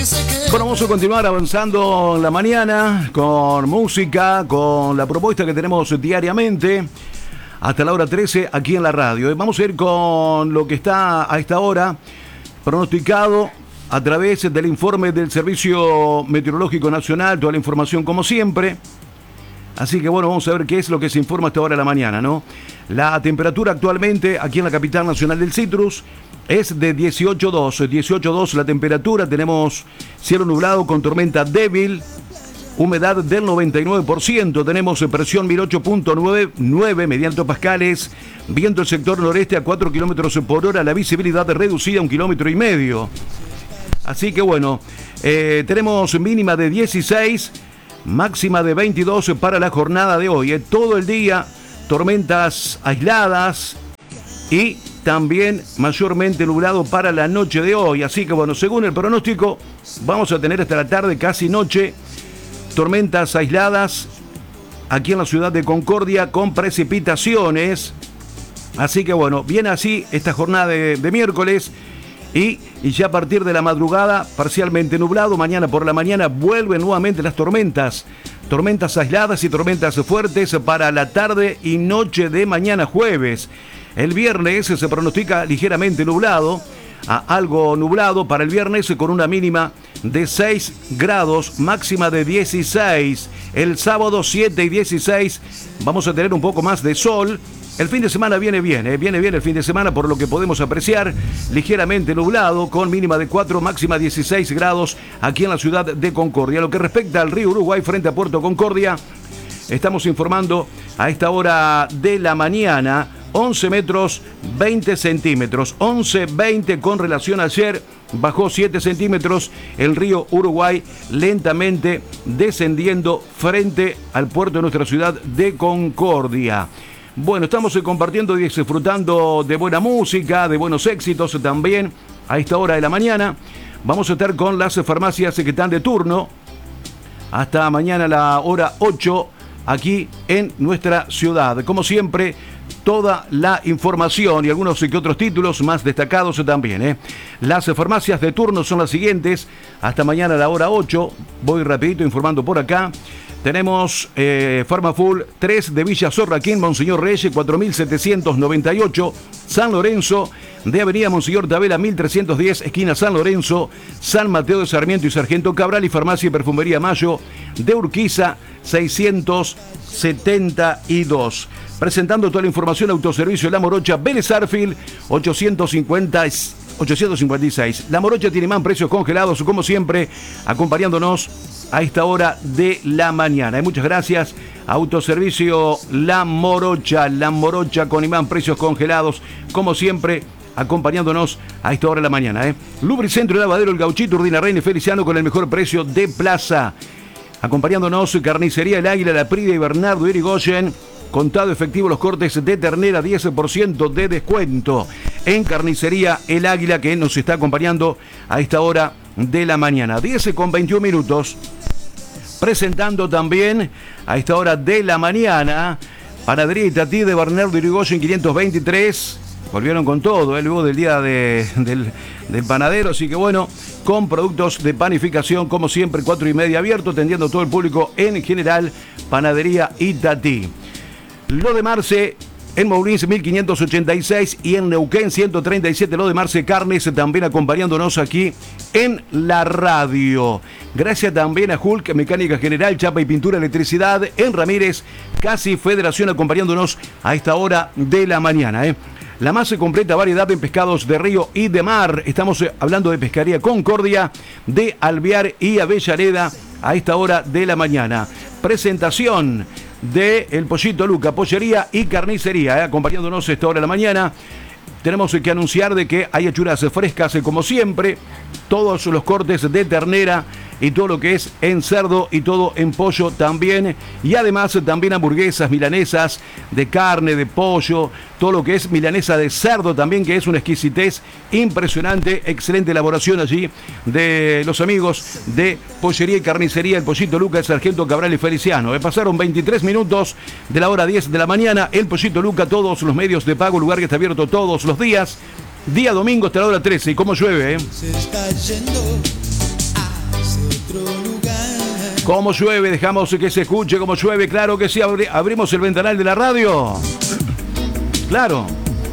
Bueno, vamos a continuar avanzando en la mañana con música, con la propuesta que tenemos diariamente hasta la hora 13 aquí en la radio. Vamos a ir con lo que está a esta hora pronosticado a través del informe del Servicio Meteorológico Nacional, toda la información como siempre. Así que bueno, vamos a ver qué es lo que se informa a esta hora de la mañana, ¿no? La temperatura actualmente aquí en la capital nacional del citrus es de 18.2. 18.2 la temperatura, tenemos cielo nublado con tormenta débil, humedad del 99%, tenemos presión 1008.9 mediante pascales, viento del sector noreste a 4 kilómetros por hora, la visibilidad reducida a 1,5 kilómetros. Así que bueno, tenemos mínima de 16, máxima de 22 para la jornada de hoy. Todo el día, tormentas aisladas y también mayormente nublado para la noche de hoy. Así que bueno, según el pronóstico, vamos a tener hasta la tarde, casi noche, tormentas aisladas aquí en la ciudad de Concordia con precipitaciones. Así que bueno, viene así esta jornada de miércoles y ya a partir de la madrugada parcialmente nublado. Mañana por la mañana vuelven nuevamente las tormentas aisladas y tormentas fuertes para la tarde y noche de mañana jueves. El viernes se pronostica ligeramente nublado, a algo nublado para el viernes con una mínima de 6 grados, máxima de 16. El sábado 7 y 16 vamos a tener un poco más de sol. El fin de semana viene bien el fin de semana por lo que podemos apreciar, ligeramente nublado con mínima de 4, máxima 16 grados aquí en la ciudad de Concordia. Lo que respecta al río Uruguay frente a Puerto Concordia, estamos informando a esta hora de la mañana, 11 metros 20 centímetros, 11.20 con relación a ayer, bajó 7 centímetros el río Uruguay, lentamente descendiendo frente al puerto de nuestra ciudad de Concordia. Bueno, estamos compartiendo y disfrutando de buena música, de buenos éxitos también a esta hora de la mañana. Vamos a estar con las farmacias que están de turno hasta mañana a la hora 8 aquí en nuestra ciudad. Como siempre, toda la información y algunos que otros títulos más destacados también. Las farmacias de turno son las siguientes. Hasta mañana a la hora 8. Voy rapidito informando por acá. Tenemos Farmafull 3 de Villa Sorraquín, Monseñor Reyes, 4798. San Lorenzo de Avenida Monseñor Tabela, 1310, esquina San Lorenzo. San Mateo de Sarmiento y Sargento Cabral. Y Farmacia y Perfumería Mayo de Urquiza, 672. Presentando toda la información, Autoservicio La Morocha, Vélez Arfield, 856. La Morocha tiene más precios congelados, como siempre, acompañándonos a esta hora de la mañana. Y muchas gracias, Autoservicio La Morocha con imán, precios congelados, como siempre, acompañándonos a esta hora de la mañana. Lubricentro y Lavadero El Gauchito, Urdina Reina y Feliciano con el mejor precio de plaza. Acompañándonos, Carnicería El Águila, La Prida y Bernardo Irigoyen. Contado efectivo los cortes de ternera, 10% de descuento en Carnicería El Águila, que nos está acompañando a esta hora de la mañana. 10:21. Presentando también a esta hora de la mañana Panadería Itatí de Bernardo Irigoyen, 523. Volvieron con todo, luego del día del panadero, así que bueno, con productos de panificación, como siempre, 4:30 abierto, atendiendo a todo el público en general. Panadería Itatí. Lo de Marce en Moulins 1586 y en Neuquén 137. Lo de Marce Carnes también acompañándonos aquí en la radio. Gracias también a Hulk, Mecánica General, Chapa y Pintura, Electricidad en Ramírez, Casi Federación, acompañándonos a esta hora de la mañana. La más completa variedad en pescados de río y de mar. Estamos hablando de Pescaría Concordia, de Alvear y Avellaneda a esta hora de la mañana. Presentación de El Pollito Luca, pollería y carnicería, acompañándonos a esta hora de la mañana. Tenemos que anunciar de que hay achuras frescas, como siempre, todos los cortes de ternera y todo lo que es en cerdo y todo en pollo también. Y además también hamburguesas, milanesas de carne, de pollo, todo lo que es milanesa de cerdo también, que es una exquisitez impresionante. Excelente elaboración allí de los amigos de Pollería y Carnicería El Pollito Luca, el Sargento Cabral y Feliciano. Pasaron 23 minutos de la hora 10 de la mañana. El Pollito Luca, todos los medios de pago, lugar que está abierto todos los días. Día domingo hasta la hora 13. Y cómo llueve, Se está yendo. ¿Cómo llueve? Dejamos que se escuche cómo llueve. Claro que sí, abrimos el ventanal de la radio. Claro.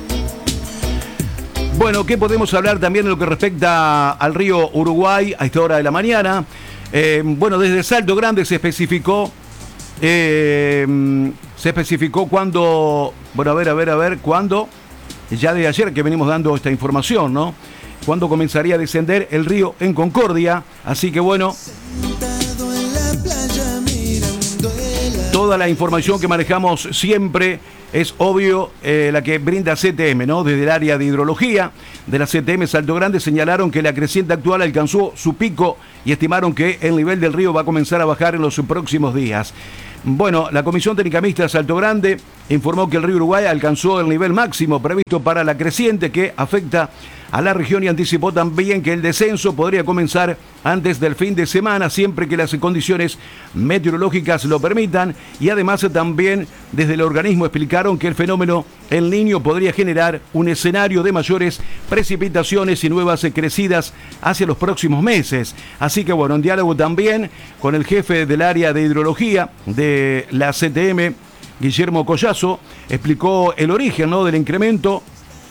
Bueno, ¿qué podemos hablar también de lo que respecta al río Uruguay a esta hora de la mañana? Bueno, desde Salto Grande se especificó cuándo, bueno, a ver, cuándo, ya de ayer que venimos dando esta información, ¿no? Cuándo comenzaría a descender el río en Concordia, así que bueno, toda la información que manejamos siempre es obvio la que brinda CTM, ¿no? Desde el área de hidrología de la CTM Salto Grande señalaron que la creciente actual alcanzó su pico y estimaron que el nivel del río va a comenzar a bajar en los próximos días. Bueno, la Comisión Técnica Mixta de Salto Grande informó que el río Uruguay alcanzó el nivel máximo previsto para la creciente que afecta a la región y anticipó también que el descenso podría comenzar antes del fin de semana, siempre que las condiciones meteorológicas lo permitan, y además también desde el organismo explicaron que el fenómeno El Niño podría generar un escenario de mayores precipitaciones y nuevas crecidas hacia los próximos meses. Así que bueno, en diálogo también con el jefe del área de hidrología de la CTM, Guillermo Collazo, explicó el origen, ¿no?, del incremento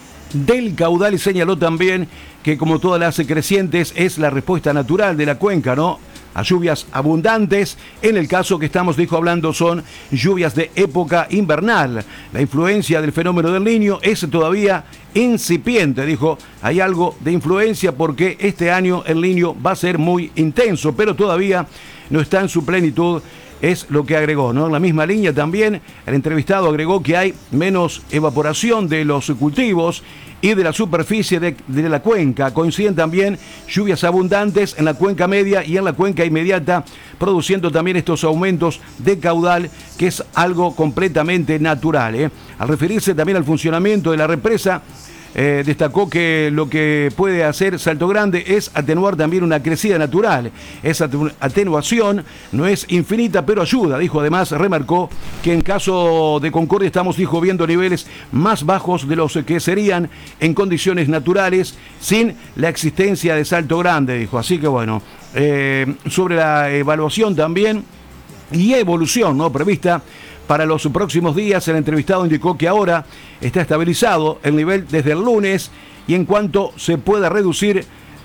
del caudal y señaló también que, como todas las crecientes, es la respuesta natural de la cuenca, ¿no?, a lluvias abundantes. En el caso que estamos, dijo, hablando, son lluvias de época invernal. La influencia del fenómeno del Niño es todavía incipiente, dijo. Hay algo de influencia porque este año el Niño va a ser muy intenso, pero todavía no está en su plenitud. Es lo que agregó, ¿no? En la misma línea también, el entrevistado agregó que hay menos evaporación de los cultivos y de la superficie de la cuenca. Coinciden también lluvias abundantes en la cuenca media y en la cuenca inmediata, produciendo también estos aumentos de caudal, que es algo completamente natural, ¿eh? Al referirse también al funcionamiento de la represa, destacó que lo que puede hacer Salto Grande es atenuar también una crecida natural. Esa atenuación no es infinita, pero ayuda, dijo. Además, remarcó que en caso de Concordia estamos, dijo, viendo niveles más bajos de los que serían en condiciones naturales sin la existencia de Salto Grande, dijo. Así que bueno, sobre la evaluación también y evolución, ¿no?, prevista para los próximos días, el entrevistado indicó que ahora está estabilizado el nivel desde el lunes y en cuanto se pueda reducir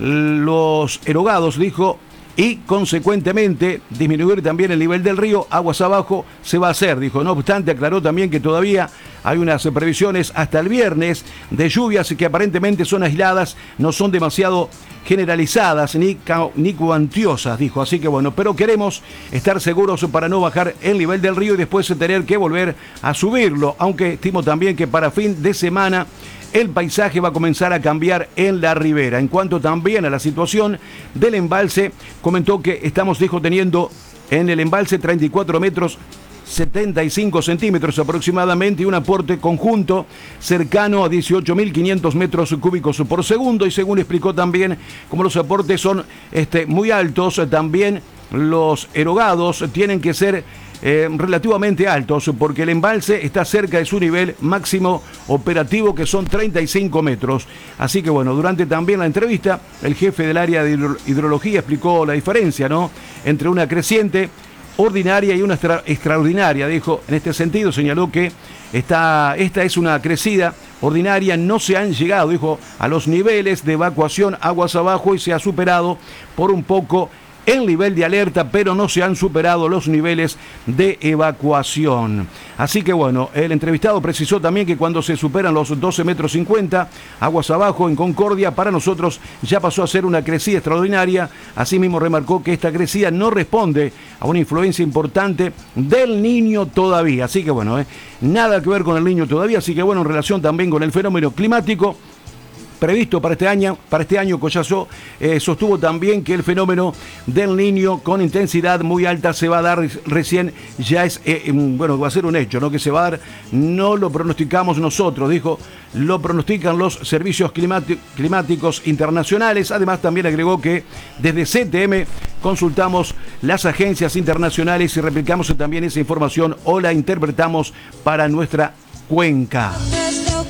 los erogados, dijo, y consecuentemente disminuir también el nivel del río, aguas abajo, se va a hacer, dijo. No obstante, aclaró también que todavía hay unas previsiones hasta el viernes de lluvias que aparentemente son aisladas, no son demasiado generalizadas ni cuantiosas, dijo. Así que bueno, pero queremos estar seguros para no bajar el nivel del río y después tener que volver a subirlo, aunque estimo también que para fin de semana el paisaje va a comenzar a cambiar en la ribera. En cuanto también a la situación del embalse, comentó que estamos, dijo, teniendo en el embalse 34 metros 75 centímetros aproximadamente y un aporte conjunto cercano a 18.500 metros cúbicos por segundo, y según explicó también, como los aportes son muy altos, también los erogados tienen que ser relativamente altos porque el embalse está cerca de su nivel máximo operativo, que son 35 metros. Así que bueno, durante también la entrevista, el jefe del área de hidrología explicó la diferencia, ¿no?, entre una creciente ordinaria y una extraordinaria, dijo. En este sentido señaló que esta es una crecida ordinaria, no se han llegado, dijo, a los niveles de evacuación aguas abajo y se ha superado por un poco el nivel de alerta, pero no se han superado los niveles de evacuación. Así que bueno, el entrevistado precisó también que cuando se superan los 12,50 metros aguas abajo en Concordia, para nosotros ya pasó a ser una crecida extraordinaria. Asimismo remarcó que esta crecida no responde a una influencia importante del Niño todavía. Así que bueno, nada que ver con el Niño todavía. Así que bueno, en relación también con el fenómeno climático previsto para este año, Collazo sostuvo también que el fenómeno del Niño con intensidad muy alta se va a dar recién, ya es, va a ser un hecho, ¿no?, que se va a dar, no lo pronosticamos nosotros, dijo, lo pronostican los servicios climáticos internacionales. Además también agregó que desde CTM consultamos las agencias internacionales y replicamos también esa información o la interpretamos para nuestra cuenca.